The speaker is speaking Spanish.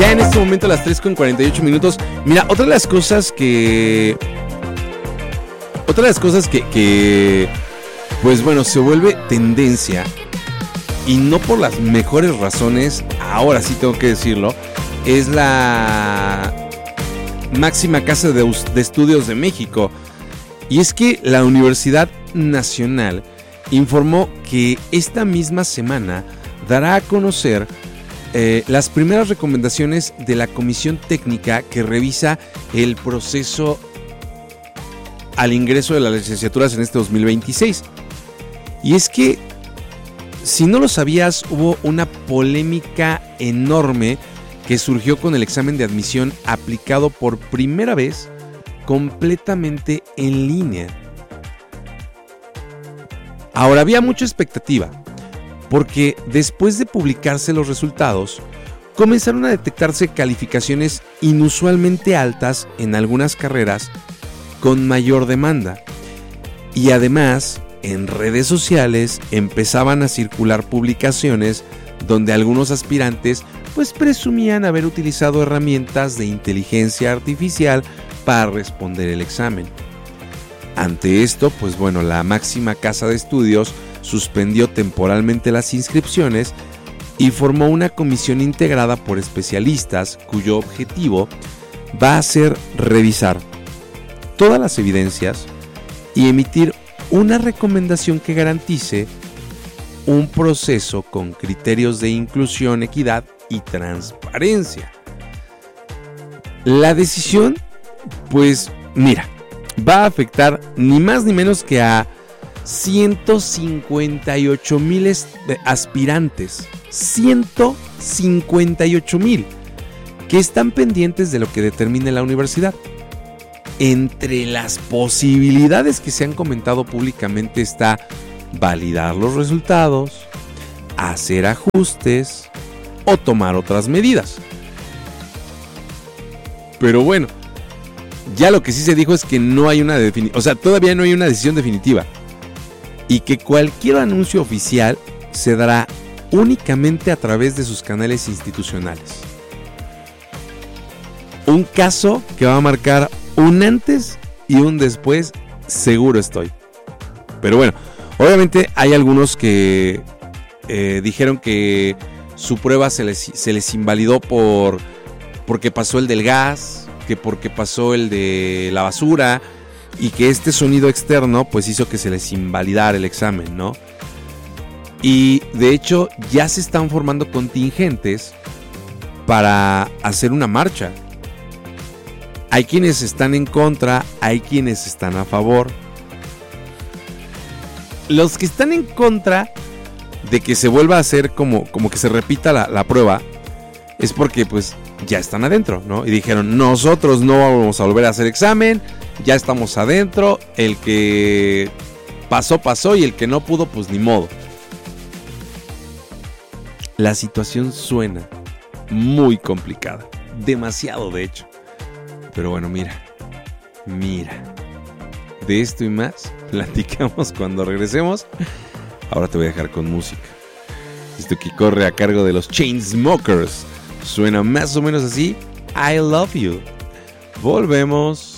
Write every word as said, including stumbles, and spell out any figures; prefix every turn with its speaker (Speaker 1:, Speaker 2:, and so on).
Speaker 1: Ya en este momento a las tres con cuarenta y ocho minutos. Mira, otra de las cosas que... Otra de las cosas que, que... Pues bueno, se vuelve tendencia. Y no por las mejores razones, ahora sí tengo que decirlo. Es la máxima casa de, de estudios de México. Y es que la Universidad Nacional informó que esta misma semana dará a conocer eh, las primeras recomendaciones de la comisión técnica que revisa el proceso al ingreso de las licenciaturas en este dos mil veintiséis. Y es que, si no lo sabías, hubo una polémica enorme que surgió con el examen de admisión aplicado por primera vez completamente en línea. Ahora, había mucha expectativa, porque después de publicarse los resultados, comenzaron a detectarse calificaciones inusualmente altas en algunas carreras con mayor demanda. Y además, en redes sociales empezaban a circular publicaciones donde algunos aspirantes pues presumían haber utilizado herramientas de inteligencia artificial para responder el examen. Ante esto, pues bueno, la máxima casa de estudios suspendió temporalmente las inscripciones y formó una comisión integrada por especialistas cuyo objetivo va a ser revisar todas las evidencias y emitir una recomendación que garantice un proceso con criterios de inclusión, equidad y transparencia. La decisión, pues mira, va a afectar ni más ni menos que a ciento cincuenta y ocho mil aspirantes, ciento cincuenta y ocho mil, que están pendientes de lo que determine la universidad. Entre las posibilidades que se han comentado públicamente está validar los resultados, hacer ajustes o tomar otras medidas. Pero bueno, ya lo que sí se dijo es que no hay una definición, o sea, todavía no hay una decisión definitiva, y que cualquier anuncio oficial se dará únicamente a través de sus canales institucionales. Un caso que va a marcar un antes y un después, seguro estoy. Pero bueno, obviamente hay algunos que eh, dijeron que su prueba se les, se les invalidó por porque pasó el del gas, que porque pasó el de la basura, y que este sonido externo pues hizo que se les invalidara el examen, ¿no? Y de hecho ya se están formando contingentes para hacer una marcha. Hay quienes están en contra, hay quienes están a favor. Los que están en contra de que se vuelva a hacer como, como que se repita la, la prueba es porque pues ya están adentro, ¿no? Y dijeron, nosotros no vamos a volver a hacer examen, ya estamos adentro, el que pasó, pasó, y el que no pudo, pues ni modo. La situación suena muy complicada, demasiado de hecho. Pero bueno, mira, mira, de esto y más platicamos cuando regresemos. Ahora te voy a dejar con música. Esto que corre a cargo de los Chainsmokers suena más o menos así, I Love You. Volvemos.